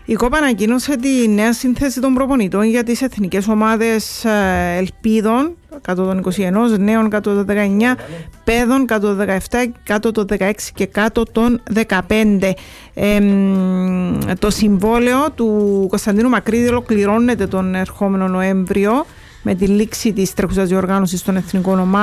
Η ΚΟΠ ανακοίνωσε τη νέα σύνθεση των προπονητών για τις εθνικές ομάδες Ελπίδων κάτω των 21, νέων κάτω των 19, παιδών κάτω των 17, κάτω των 16 και κάτω των 15. Το συμβόλαιο του Κωνσταντίνου Μακρύδη ολοκληρώνεται τον ερχόμενο Νοέμβριο με τη λήξη της τρέχουσας διοργάνωσης των εθνικών ομάδων.